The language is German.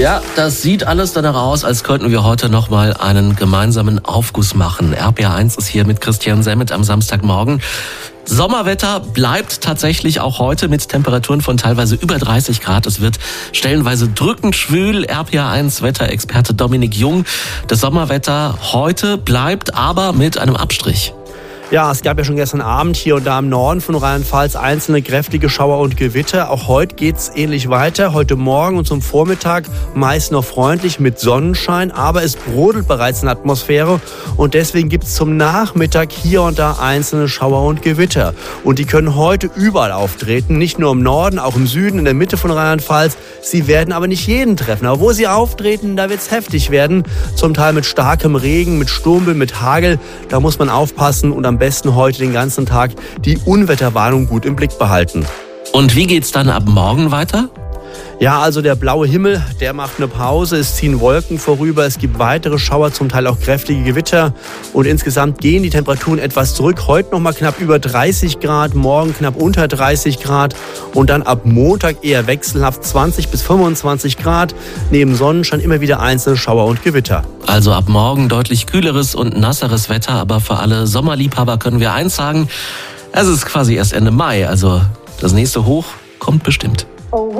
Ja, das sieht alles danach aus, als könnten wir heute nochmal einen gemeinsamen Aufguss machen. RPR1 ist hier mit Christian Semmet am Samstagmorgen. Sommerwetter bleibt tatsächlich auch heute mit Temperaturen von teilweise über 30 Grad. Es wird stellenweise drückend schwül. RPR1 Wetterexperte Dominik Jung. Das Sommerwetter heute bleibt aber mit einem Abstrich. Ja, es gab ja schon gestern Abend hier und da im Norden von Rheinland-Pfalz einzelne kräftige Schauer und Gewitter. Auch heute geht's ähnlich weiter. Heute Morgen und zum Vormittag meist noch freundlich mit Sonnenschein, aber es brodelt bereits in der Atmosphäre und deswegen gibt's zum Nachmittag hier und da einzelne Schauer und Gewitter. Und die können heute überall auftreten, nicht nur im Norden, auch im Süden, in der Mitte von Rheinland-Pfalz. Sie werden aber nicht jeden treffen. Aber wo sie auftreten, da wird's heftig werden. Zum Teil mit starkem Regen, mit Sturmböen, mit Hagel. Da muss man aufpassen und am besten heute den ganzen Tag die Unwetterwarnung gut im Blick behalten. Und wie geht's dann ab morgen weiter? Ja, also der blaue Himmel, der macht eine Pause, es ziehen Wolken vorüber, es gibt weitere Schauer, zum Teil auch kräftige Gewitter und insgesamt gehen die Temperaturen etwas zurück. Heute noch mal knapp über 30 Grad, morgen knapp unter 30 Grad und dann ab Montag eher wechselhaft 20 bis 25 Grad. Neben Sonnenschein immer wieder einzelne Schauer und Gewitter. Also ab morgen deutlich kühleres und nasseres Wetter, aber für alle Sommerliebhaber können wir eins sagen, es ist quasi erst Ende Mai, also das nächste Hoch kommt bestimmt.